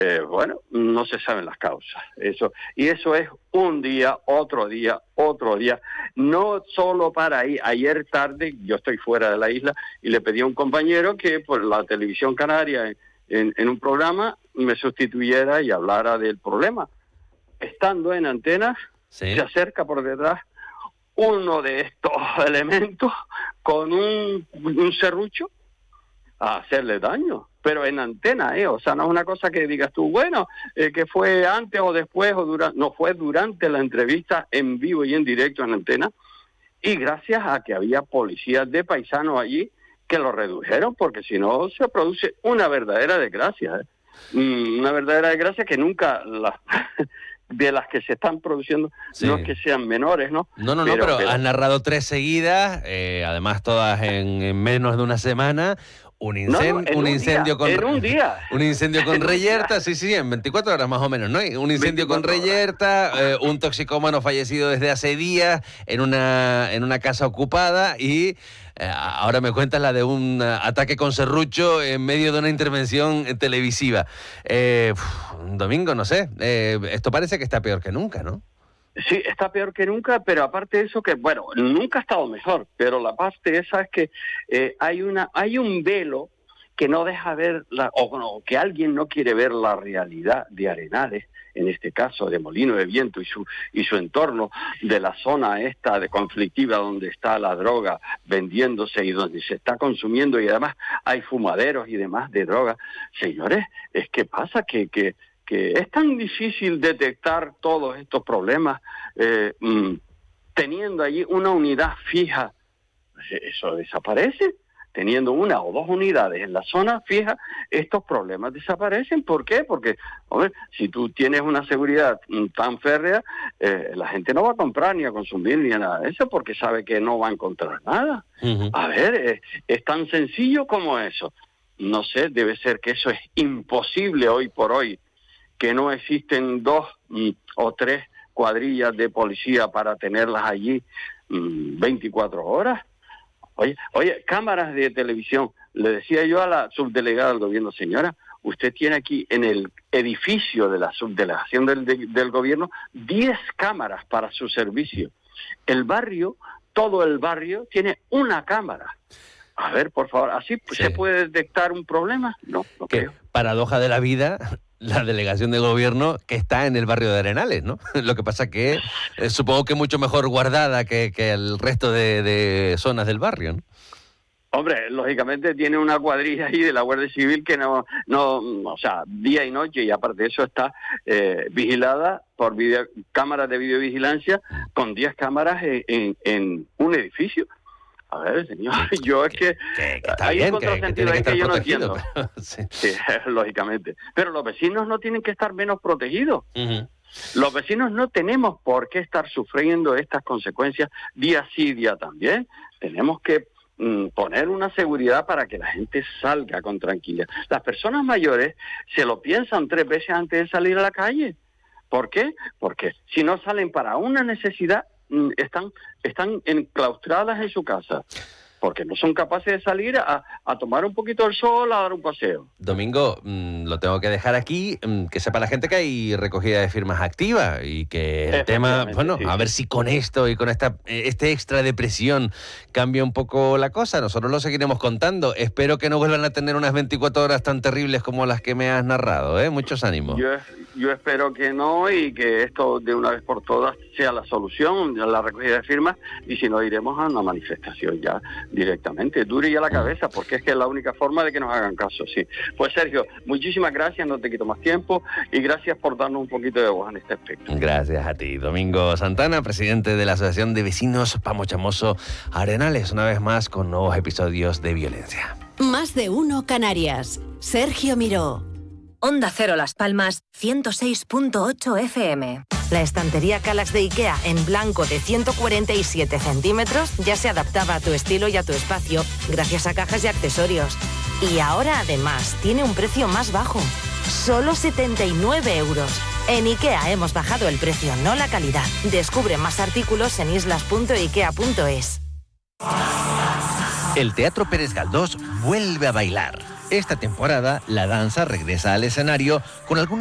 Bueno, no se saben las causas. Y eso es un día, otro día, otro día. No solo para ahí. Ayer tarde, yo estoy fuera de la isla y le pedí a un compañero que por la televisión canaria en un programa me sustituyera y hablara del problema. Estando en antena, ¿Sí? se acerca por detrás uno de estos elementos con un serrucho a hacerle daño, pero en antena, o sea, no es una cosa que digas tú, bueno, que fue antes o después o durante, no, fue durante la entrevista en vivo y en directo en antena, y gracias a que había policías de paisanos allí que lo redujeron, porque si no se produce una verdadera desgracia, una verdadera desgracia que nunca de las que se están produciendo, Sí. no es que sean menores, ¿no? No, pero has narrado 3 seguidas, además todas en menos de una semana. Un incendio con Reyerta, sí, en 24 horas más o menos, ¿no? Un incendio con Reyerta, un toxicómano fallecido desde hace días en una casa ocupada y ahora me cuentas la de un ataque con serrucho en medio de una intervención televisiva. Domingo, no sé, esto parece que está peor que nunca, ¿no? Sí, está peor que nunca, pero aparte de eso que, bueno, nunca ha estado mejor, pero la parte esa es que hay un velo que no deja ver, o que alguien no quiere ver la realidad de Arenales, en este caso de Molino de Viento y su entorno, de la zona esta de conflictiva donde está la droga vendiéndose y donde se está consumiendo y además hay fumaderos y demás de droga. Señores, es que pasa que es tan difícil detectar todos estos problemas teniendo allí una unidad fija. Eso desaparece. Teniendo 1 o 2 unidades en la zona fija, estos problemas desaparecen. ¿Por qué? Porque, hombre, si tú tienes una seguridad tan férrea, la gente no va a comprar ni a consumir ni a nada de eso porque sabe que no va a encontrar nada. Uh-huh. A ver, es tan sencillo como eso. No sé, debe ser que eso es imposible hoy por hoy, que no existen 2 o 3 cuadrillas de policía para tenerlas allí 24 horas. Oye, cámaras de televisión. Le decía yo a la subdelegada del gobierno, señora, usted tiene aquí en el edificio de la subdelegación del gobierno 10 cámaras para su servicio. El barrio, todo el barrio, tiene 1 cámara. A ver, por favor, ¿así se puede detectar un problema? No creo. Paradoja de la vida, la delegación de gobierno que está en el barrio de Arenales, ¿no? Lo que pasa que supongo que mucho mejor guardada que el resto de zonas del barrio, ¿no? Hombre, lógicamente tiene una cuadrilla ahí de la Guardia Civil que no, o sea, día y noche, y aparte de eso está vigilada por cámaras de videovigilancia con 10 cámaras en un edificio. A ver, señor, yo es que hay un contrasentido ahí que yo no entiendo. Pero, sí, lógicamente. Pero los vecinos no tienen que estar menos protegidos. Uh-huh. Los vecinos no tenemos por qué estar sufriendo estas consecuencias día sí, día también. Tenemos que poner una seguridad para que la gente salga con tranquilidad. Las personas mayores se lo piensan 3 veces antes de salir a la calle. ¿Por qué? Porque si no salen para una necesidad, están enclaustradas en su casa, porque no son capaces de salir a tomar un poquito el sol, a dar un paseo. Domingo, lo tengo que dejar aquí, que sepa la gente que hay recogida de firmas activa y que el tema, bueno, sí, a ver si con esto y con este extra de presión cambia un poco la cosa. Nosotros lo seguiremos contando. Espero que no vuelvan a tener unas 24 horas tan terribles como las que me has narrado, ¿eh? Muchos ánimos. Yo espero que no y que esto de una vez por todas sea la solución, la recogida de firmas, y si no iremos a una manifestación ya directamente, dure ya la cabeza, porque es que es la única forma de que nos hagan caso, sí. Pues Sergio, muchísimas gracias, no te quito más tiempo y gracias por darnos un poquito de voz en este aspecto. Gracias a ti, Domingo Santana, presidente de la Asociación de Vecinos Pamochamoso Arenales, una vez más con nuevos episodios de violencia. Más de uno Canarias. Sergio Miró. Onda Cero Las Palmas, 106.8 FM. La estantería Kallax de IKEA en blanco de 147 centímetros ya se adaptaba a tu estilo y a tu espacio gracias a cajas y accesorios. Y ahora además tiene un precio más bajo, solo 79 euros. En IKEA hemos bajado el precio, no la calidad. Descubre más artículos en islas.ikea.es. El Teatro Pérez Galdós vuelve a bailar. Esta temporada, la danza regresa al escenario con algunas